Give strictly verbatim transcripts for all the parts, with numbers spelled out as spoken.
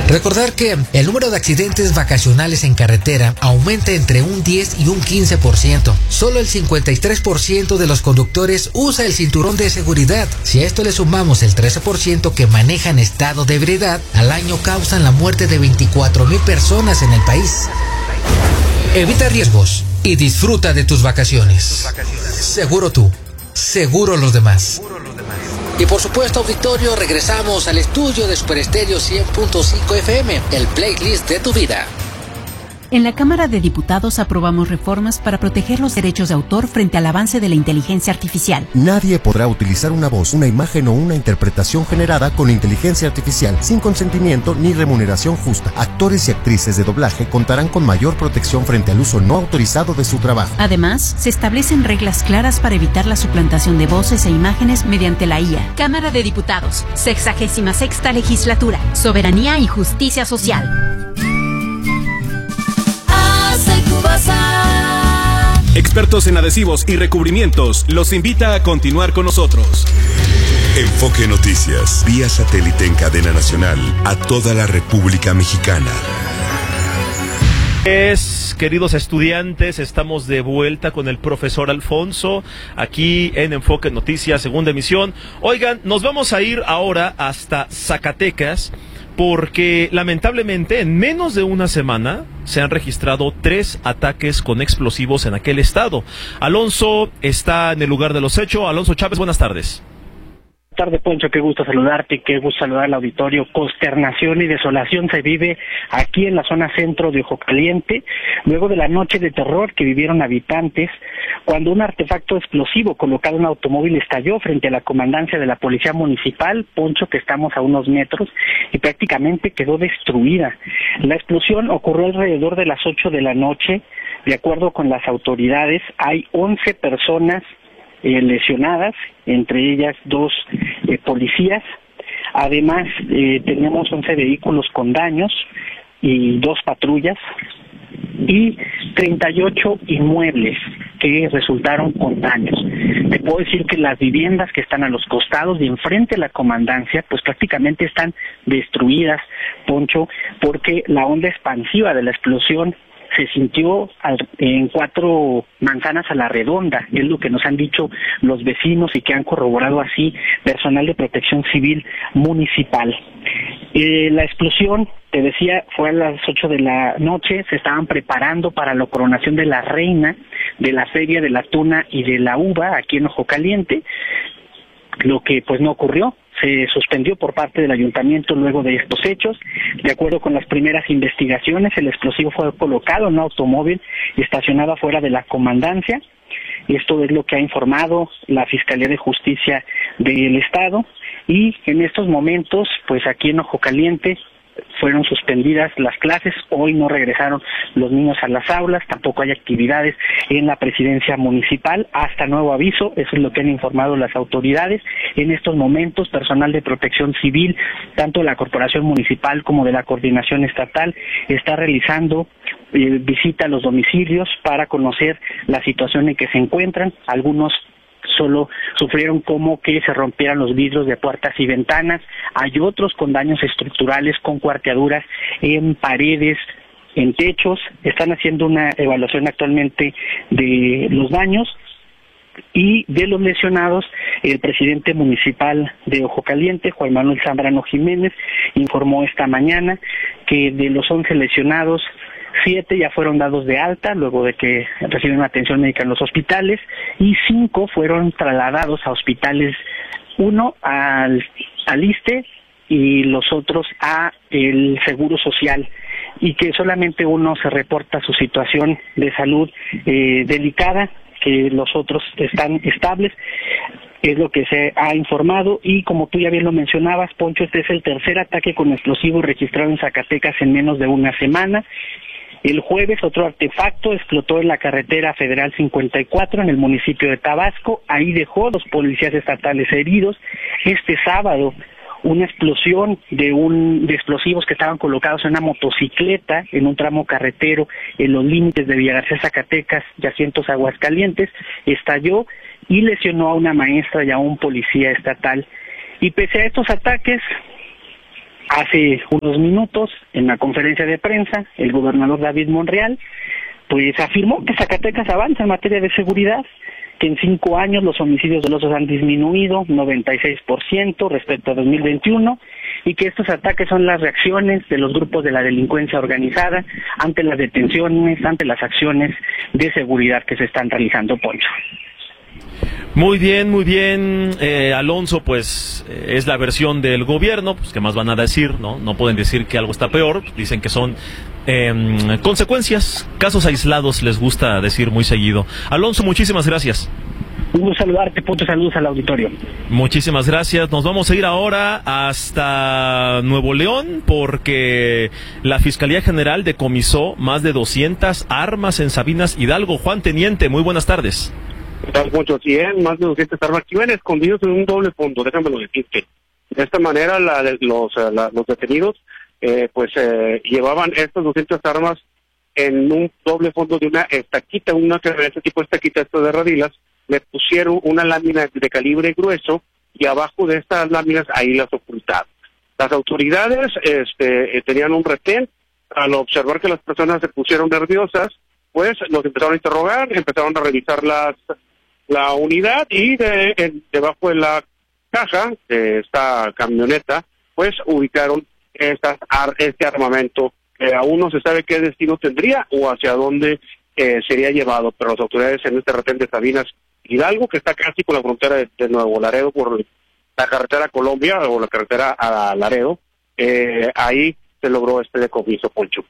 Recordar que el número de accidentes vacacionales en carretera aumenta entre un diez y un quince por ciento. Solo el cincuenta y tres por ciento de los conductores usa el cinturón de seguridad. Si a esto le sumamos el trece por ciento que maneja en estado de ebriedad, al año causan la muerte de veinticuatro mil personas en el país. Evita riesgos y disfruta de tus vacaciones. Seguro tú, seguro los demás. Y por supuesto, auditorio, regresamos al estudio de Super Estéreo cien punto cinco F M, el playlist de tu vida. En la Cámara de Diputados aprobamos reformas para proteger los derechos de autor frente al avance de la inteligencia artificial. Nadie podrá utilizar una voz, una imagen o una interpretación generada con inteligencia artificial sin consentimiento ni remuneración justa. Actores y actrices de doblaje contarán con mayor protección frente al uso no autorizado de su trabajo. Además, se establecen reglas claras para evitar la suplantación de voces e imágenes mediante la I A. Cámara de Diputados, sexagésima sexta legislatura, soberanía y justicia social. Expertos en adhesivos y recubrimientos los invita a continuar con nosotros. Enfoque Noticias, vía satélite en cadena nacional a toda la República Mexicana. Es, queridos estudiantes, estamos de vuelta con el profesor Alfonso aquí en Enfoque Noticias, segunda emisión. Oigan, nos vamos a ir ahora hasta Zacatecas, porque lamentablemente en menos de una semana se han registrado tres ataques con explosivos en aquel estado. Alonso está en el lugar de los hechos. Alonso Chávez, buenas tardes. Buenas tardes, Poncho, qué gusto saludarte, qué gusto saludar al auditorio. Consternación y desolación se vive aquí en la zona centro de Ojo Caliente, luego de la noche de terror que vivieron habitantes, cuando un artefacto explosivo colocado en un automóvil estalló frente a la comandancia de la Policía Municipal, Poncho, que estamos a unos metros, y prácticamente quedó destruida. La explosión ocurrió alrededor de las ocho de la noche. De acuerdo con las autoridades, hay once personas Eh, lesionadas, entre ellas dos eh, policías. Además, eh, tenemos once vehículos con daños y dos patrullas y treinta y ocho inmuebles que resultaron con daños. Te puedo decir que las viviendas que están a los costados y enfrente de la comandancia, pues prácticamente están destruidas, Poncho, porque la onda expansiva de la explosión se sintió al, en cuatro manzanas a la redonda, es lo que nos han dicho los vecinos y que han corroborado así personal de protección civil municipal. Eh, la explosión, te decía, fue a las ocho de la noche, se estaban preparando para la coronación de la reina de la Feria de la Tuna y de la Uva aquí en Ojo Caliente, lo que pues no ocurrió. Se suspendió por parte del ayuntamiento luego de estos hechos. De acuerdo con las primeras investigaciones, el explosivo fue colocado en un automóvil estacionado afuera de la comandancia. Esto es lo que ha informado la Fiscalía de Justicia del Estado. Y en estos momentos, pues aquí en Ojo Caliente, fueron suspendidas las clases, hoy no regresaron los niños a las aulas, tampoco hay actividades en la presidencia municipal, hasta nuevo aviso, eso es lo que han informado las autoridades. En estos momentos, personal de protección civil, tanto de la corporación municipal como de la coordinación estatal, está realizando eh, visita a los domicilios para conocer la situación en que se encuentran. Algunos solo sufrieron como que se rompieran los vidrios de puertas y ventanas, hay otros con daños estructurales, con cuarteaduras en paredes, en techos. Están haciendo una evaluación actualmente de los daños y de los lesionados. El presidente municipal de Ojo Caliente, Juan Manuel Zambrano Jiménez, informó esta mañana que de los once lesionados, siete ya fueron dados de alta luego de que recibieron atención médica en los hospitales y cinco fueron trasladados a hospitales, uno al, al ISSSTE y los otros a el Seguro Social, y que solamente uno se reporta su situación de salud eh, delicada, que los otros están estables. Es lo que se ha informado, y como tú ya bien lo mencionabas, Poncho, este es el tercer ataque con explosivos registrado en Zacatecas en menos de una semana. El jueves otro artefacto explotó en la carretera federal cincuenta y cuatro en el municipio de Tabasco, ahí dejó dos policías estatales heridos. Este sábado una explosión de un de explosivos que estaban colocados en una motocicleta en un tramo carretero en los límites de Villa García, Zacatecas, Yacientos, Aguascalientes, estalló y lesionó a una maestra y a un policía estatal. Y pese a estos ataques, Hace unos minutos, en la conferencia de prensa, el gobernador David Monreal pues afirmó que Zacatecas avanza en materia de seguridad, que en cinco años los homicidios dolosos han disminuido noventa y seis por ciento respecto a dos mil veintiuno y que estos ataques son las reacciones de los grupos de la delincuencia organizada ante las detenciones, ante las acciones de seguridad que se están realizando, Poncho. Muy bien, muy bien, eh, Alonso, pues eh, es la versión del gobierno, pues qué más van a decir, ¿no? No pueden decir que algo está peor, dicen que son eh, consecuencias, casos aislados, les gusta decir muy seguido. Alonso, muchísimas gracias. Un gusto saludarte, Punto, saludos al auditorio. Muchísimas gracias, nos vamos a ir ahora hasta Nuevo León porque la Fiscalía General decomisó más de doscientas armas en Sabinas Hidalgo. Juan Teniente, muy buenas tardes. Mucho, sí, ¿eh? Más de doscientas armas que iban escondidos en un doble fondo, déjame lo decirte. De esta manera la, los, la, los detenidos eh, pues eh, llevaban estas doscientas armas en un doble fondo de una estaquita, una que era este tipo de estaquita, esto de radilas, le pusieron una lámina de calibre grueso y abajo de estas láminas ahí las ocultaron. Las autoridades este, eh, tenían un retén, al observar que las personas se pusieron nerviosas, pues los empezaron a interrogar, empezaron a revisar las la unidad y de, en, debajo de la caja de esta camioneta, pues ubicaron estas ar, este armamento que aún no se sabe qué destino tendría o hacia dónde eh, sería llevado, pero las autoridades en este retén de Sabinas Hidalgo, que está casi con la frontera de, de Nuevo Laredo por la carretera a Colombia o la carretera a Laredo, eh, ahí se logró este decomiso, Poncho.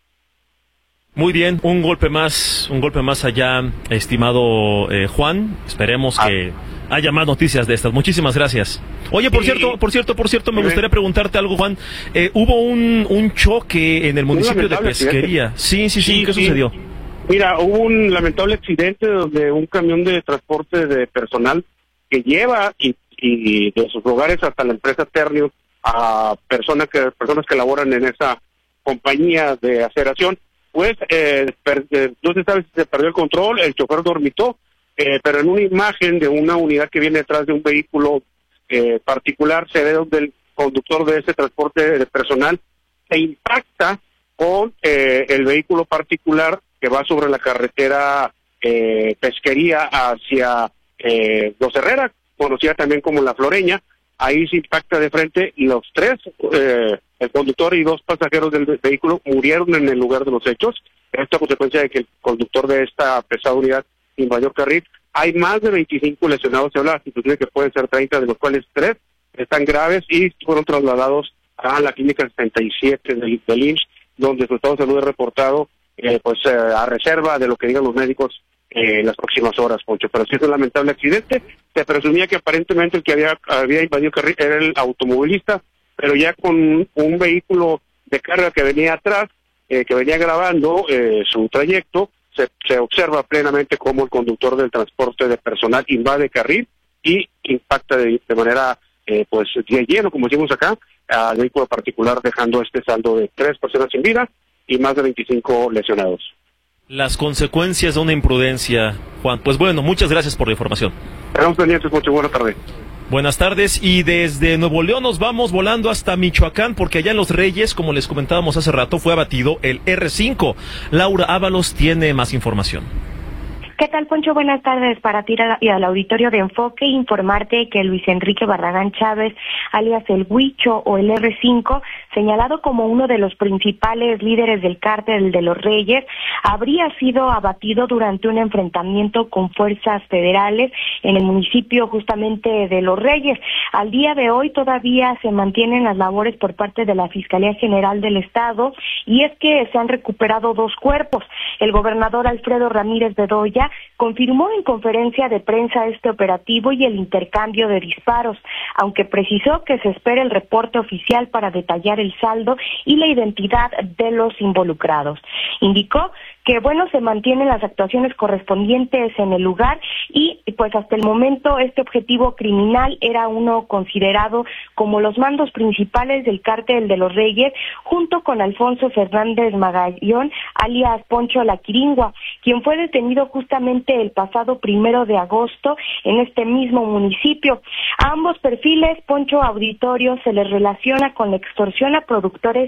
Muy bien, un golpe más, un golpe más allá, estimado eh, Juan. Esperemos ah. que haya más noticias de estas. Muchísimas gracias. Oye, por sí. cierto, por cierto, por cierto, me sí. gustaría preguntarte algo, Juan. Eh, hubo un, un choque en el municipio de Pesquería. Accidente. Sí, sí, sí. sí ¿Qué sí. sucedió? Mira, hubo un lamentable accidente donde un camión de transporte de personal que lleva y, y de sus hogares hasta la empresa Ternium a personas que personas que laboran en esa compañía de aceración. Pues eh, per, eh, no se sabe si se perdió el control, el chofer dormitó, eh, pero en una imagen de una unidad que viene detrás de un vehículo eh, particular se ve donde el conductor de ese transporte de personal se impacta con eh, el vehículo particular que va sobre la carretera eh, Pesquería hacia eh, Los Herrera, conocida también como La Floreña. Ahí se impacta de frente y los tres, eh, el conductor y dos pasajeros del vehículo murieron en el lugar de los hechos. Esto a consecuencia de que el conductor de esta pesada unidad invadió carril. Hay más de veinticinco lesionados, se habla inclusive que pueden ser treinta, de los cuales tres están graves y fueron trasladados a la clínica setenta y siete del, del I M S S, donde su estado de salud es reportado eh, pues eh, a reserva de lo que digan los médicos Eh, en las próximas horas, Poncho. Pero sí es un lamentable accidente. Se presumía que aparentemente el que había, había invadido carril era el automovilista, pero ya con un vehículo de carga que venía atrás, eh, que venía grabando eh, su trayecto, se, se observa plenamente cómo el conductor del transporte de personal invade carril y impacta de, de manera eh, pues de lleno, como decimos acá, al vehículo particular, dejando este saldo de tres personas sin vida y más de veinticinco lesionados. Las consecuencias de una imprudencia, Juan. Pues bueno, muchas gracias por la información. Estamos pendientes, mucho. Buenas tardes. Buenas tardes, y desde Nuevo León nos vamos volando hasta Michoacán, porque allá en Los Reyes, como les comentábamos hace rato, fue abatido el erre cinco. Laura Ábalos tiene más información. ¿Qué tal, Poncho? Buenas tardes para ti y al auditorio de Enfoque. Informarte que Luis Enrique Barragán Chávez, alias el Huicho o el erre cinco, señalado como uno de los principales líderes del cártel de Los Reyes, habría sido abatido durante un enfrentamiento con fuerzas federales en el municipio justamente de Los Reyes. Al día de hoy todavía se mantienen las labores por parte de la Fiscalía General del Estado, y es que se han recuperado dos cuerpos. El gobernador Alfredo Ramírez Bedoya confirmó en conferencia de prensa este operativo y el intercambio de disparos, aunque precisó que se espera el reporte oficial para detallar el saldo y la identidad de los involucrados. Indicó que bueno, se mantienen las actuaciones correspondientes en el lugar y pues hasta el momento este objetivo criminal era uno considerado como los mandos principales del Cártel de los Reyes, junto con Alfonso Fernández Magallón, alias Poncho La Quiringua, quien fue detenido justamente el pasado primero de agosto en este mismo municipio. A ambos perfiles, Poncho, auditorio, se les relaciona con la extorsión a productores